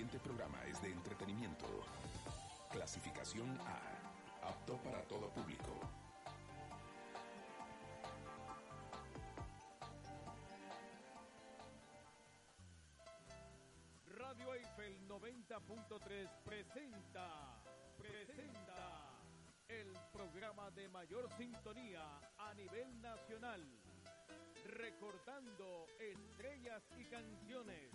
siguiente programa es de entretenimiento. Clasificación A. Apto para todo público. Radio Eiffel 90.3 presenta el programa de mayor sintonía a nivel nacional. Recordando estrellas y canciones.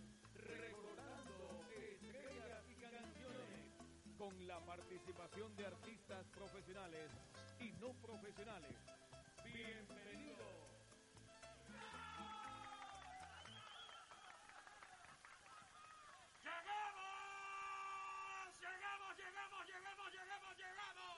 Con la participación de artistas profesionales y no profesionales. Bienvenidos. ¡Llegamos!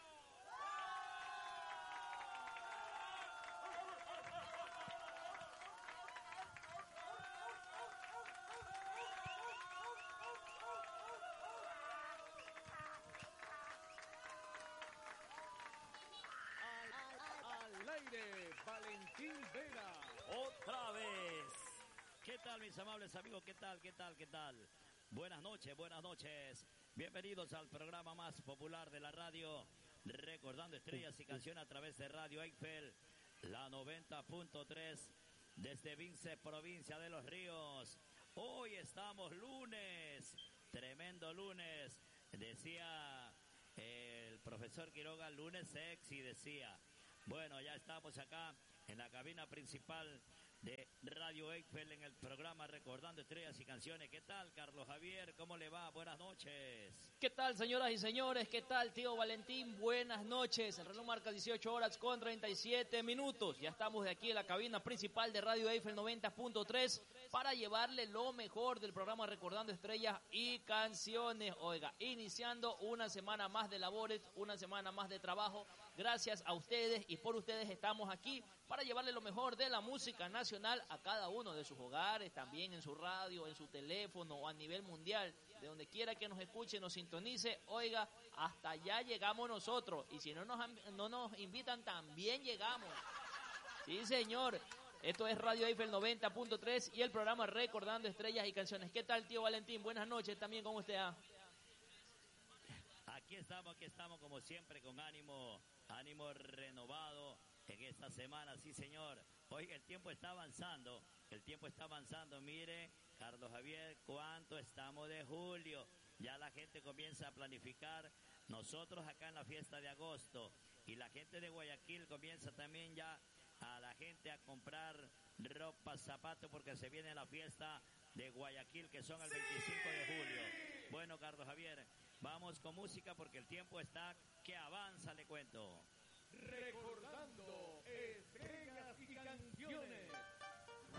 Al aire, Valentín Vera. Otra vez. ¿Qué tal, mis amables amigos? ¿Qué tal? Buenas noches. Bienvenidos al programa más popular de la radio, recordando estrellas y canciones a través de Radio Eiffel, la 90.3, desde Vince, provincia de Los Ríos. Hoy estamos lunes, tremendo lunes, decía el profesor Quiroga, lunes sexy, decía. Bueno, ya estamos acá en la cabina principal de Radio Eiffel en el programa Recordando Estrellas y Canciones. ¿Qué tal, Carlos Javier? ¿Cómo le va? Buenas noches. ¿Qué tal, señoras y señores? ¿Qué tal, tío Valentín? Buenas noches. El reloj marca 18 horas con 37 minutos. Ya estamos de aquí en la cabina principal de Radio Eiffel 90.3 para llevarle lo mejor del programa Recordando Estrellas y Canciones. Oiga, iniciando una semana más de labores, una semana más de trabajo. Gracias a ustedes y por ustedes estamos aquí para llevarle lo mejor de la música nacional a cada uno de sus hogares, también en su radio, en su teléfono o a nivel mundial, de donde quiera que nos escuche, nos sintonice. Oiga, hasta allá llegamos nosotros, y si no nos invitan, también llegamos. Sí, señor. Esto es Radio Eiffel 90.3 y el programa Recordando Estrellas y Canciones. ¿Qué tal, tío Valentín? Buenas noches también, ¿cómo usted? Aquí estamos como siempre con ánimo renovado en esta semana, sí señor. Oiga, el tiempo está avanzando, mire, Carlos Javier, ¿cuánto estamos de julio? Ya la gente comienza a planificar, nosotros acá en la fiesta de agosto, y la gente de Guayaquil comienza también ya a la gente a comprar ropa, zapatos, porque se viene la fiesta de Guayaquil, que son el 25 de julio. Bueno, Carlos Javier, vamos con música porque el tiempo está que avanza, le cuento. Recordando estrellas y canciones.